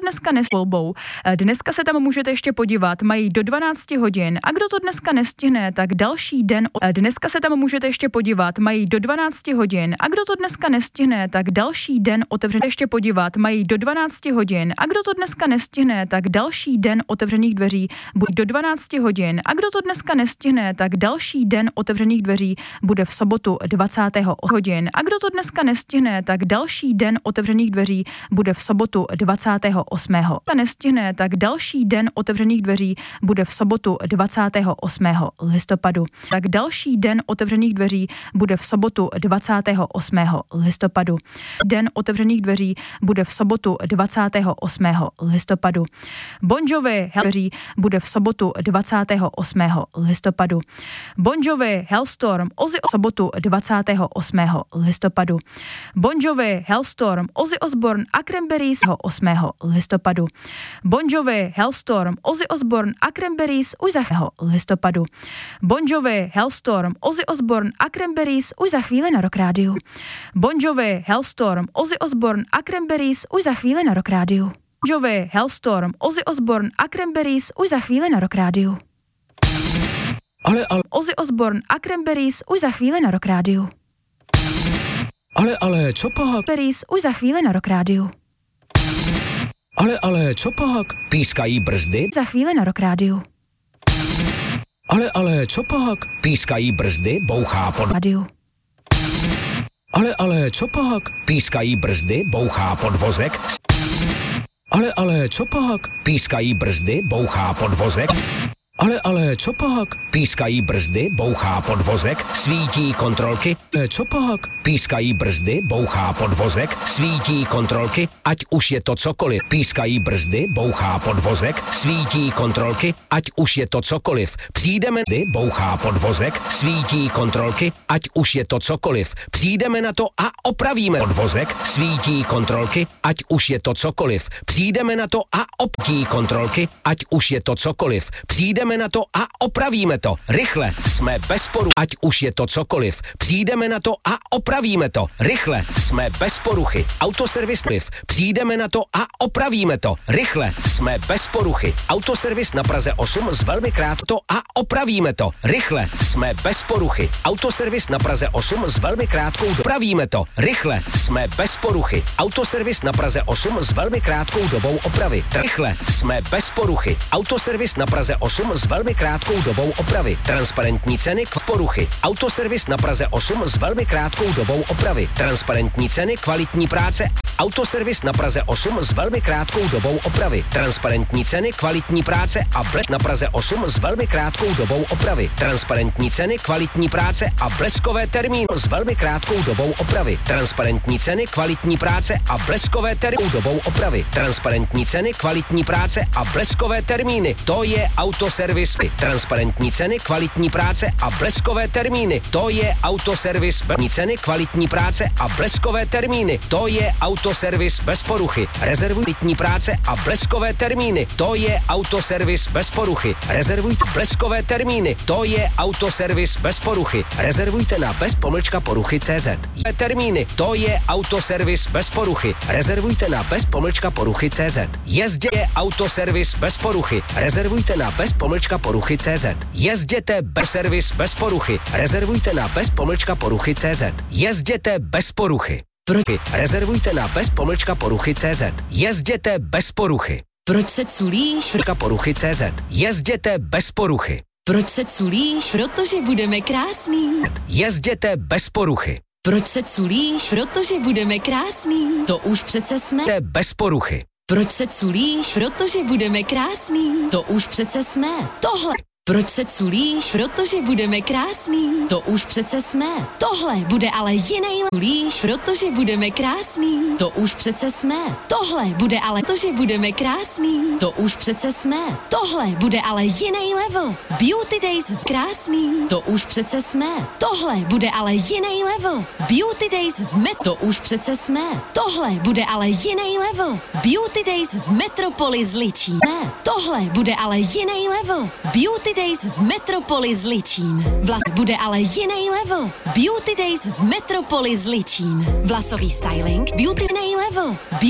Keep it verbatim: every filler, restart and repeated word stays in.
dneska nesvolbou. Dneska se tam můžete ještě podívat, mají do dvanácti hodin. A kdo to dneska nestihne, tak další den. Dneska se tam můžete ještě podívat, mají do dvanácti hodin. A kdo to dneska nestihne, tak další den otevřený ještě podívat, mají do dvanácti hodin. A kdo to dneska nestihne, tak další den otevřených dveří bude do dvanácti hodin. A kdo to dneska nestihne, tak další den otevřených dveří bude v sobotu dvacátého hodin. A kdo to dneska nestihne, tak další den otevřených dveří bude v sobotu dvacátého osmého nestihne, tak další den otevřených dveří bude v sobotu dvacátého osmého listopadu. Tak další den otevřených dveří bude v sobotu dvacátého osmého listopadu. Den otevřených dveří bude v sobotu dvacátého osmého listopadu. Bon Jovi dveří bude v sobotu dvacátého osmého listopadu. Bon Jovi Hellstorm Ozzy o sobotu dvacátého osmého listopadu. Bon Jovi Hellstorm Ozzy Osbourne a Cranberries osmého listopadu. Bon Jovi Hellstorm Ozzy Osbourne a Cranberries už za listopadu. Bon Jovi Hellstorm Ozzy Osbourne a Cranberries už za chvíli na Rock Rádiu. Bon Jovi Hellstorm Ozzy Osbourne a Cranberries už za chvíli na Rock Rádiu. Bon Jovi Hellstorm Ozzy Osbourne a Cranberries už za chvíli na Rock Rádiu. Ale, ale... Ozzy Osbourne a Cranberries už za chvíli na Rock Rádiu. Ale, ale, co pak? Cranberries už za chvíli na Rock Rádiu. Ale, ale, co pak? Pískají brzdy? Za chvíli na Rock Rádiu. Ale, ale, co pak? Pískají brzdy, bouchá pod... Rádiu. Ale, ale, co pak? Pískají brzdy, bouchá podvozek. Ale, ale, co pak? Pískají brzdy, bouchá podvozek. Ale, ale, co pak? Pískají brzdy, bouchá podvozek, svítí kontrolky. E, co pak? Pískají brzdy, bouchá podvozek, svítí kontrolky, ať už je to cokoliv. Pískají brzdy, bouchá podvozek, svítí kontrolky, ať už je to cokoliv. Přijdeme, bouchá podvozek, svítí kontrolky, ať už je to cokoliv. Přijdeme na to a opravíme podvozek, svítí kontrolky, ať už je to cokoliv. Přijdeme na to a optí kontrolky, ať už je to cokoliv. Přijdeme na to a opravíme to. Rychle, jsme bez poruch, ať už je to cokoliv. Přijdeme na to a opravíme to. Rychle, jsme bez poruchy. Autoservis Liv. Přijdeme na to a opravíme to. Rychle, jsme bez poruchy. Autoservis na Praze osm z velmi krátko a opravíme to. Rychle, jsme bez poruchy. Autoservis na Praze osm s velmi krátkou opravíme to. Rychle, jsme bez poruchy. Autoservis na Praze osm s velmi krátkou dobou opravy. Rychle, jsme bez poruchy. Autoservis na Praze osm s velmi krátkou dobou opravy. Transparentní ceny k poruchy. Autoservis na Praze osm s velmi krátkou dobou opravy. Transparentní ceny, kvalitní práce. Autoservis na Praze osm s velmi krátkou dobou opravy. Transparentní ceny, kvalitní práce a blesk na Praze osm s velmi krátkou dobou opravy. Transparentní ceny, kvalitní práce a bleskové termíny s velmi krátkou dobou opravy. Transparentní ceny, kvalitní práce a bleskové termíny dobou opravy. Transparentní ceny, kvalitní práce a bleskové termíny. To je autoservis. Transparentní ceny, kvalitní práce a bleskové termíny. To je autoservis. Ceny, kvalitní práce a bleskové termíny. To je autoservis bez poruchy. Rezervujte práce a bleskové termíny. To je autoservis bez poruchy. Rezervujte bleskové termíny. To je autoservis bez poruchy. Rezervujte na bez pomlčka poruchy C Z. Termíny. To je autoservis bez poruchy. Rezervujte na bez pomlčka poruchy C Z. Jezdě je autoservis bez poruchy. Rezervujte na bez pomlčka poruchy C Z. Jezděte bez servis bez poruchy. Rezervujte na bez pomlčka poruchy C Z. Jezděte bez poruchy. Proti. Rezervujte na bez pomlčka poruchy C Z. Jezděte bez poruchy. Proč se culíš? Poruchy C Z. Jezděte bez poruchy. Proč se culíš? Protože budeme krásný. Jezděte bez poruchy. Proč se culíš? Protože budeme krásný. To už přece jsme. Jezděte bez poruchy. Proč se culíš? Protože budeme krásný. To už přece jsme. Tohle. Proč se culíš? Protože budeme krásný. To už přece jsme. Tohle bude ale jiný culíš, protože budeme krásný. To už přece jsme. Tohle bude ale to, že budeme krásný. To už přece jsme. Tohle bude ale jiný level. Beauty Days v krásný. To už přece jsme. Tohle bude ale jiný level. Beauty Days v Met. To už přece jsme. Tohle bude ale jiný level. Beauty Days v Metropolis Ličín. Ne. Tohle bude ale jiný level. Beauty Days v Metropolis Ličín. Vlas bude ale jiný level. Beauty Days v Metropolis Ličín. Vlasový styling, beauty level.